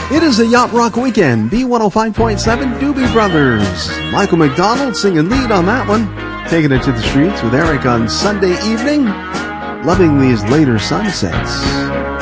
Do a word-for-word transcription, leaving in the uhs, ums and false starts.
It is a Yacht Rock weekend. B one oh five point seven Doobie Brothers. Michael McDonald singing lead on that one. Taking it to the streets with Eric on Sunday evening. Loving these later sunsets.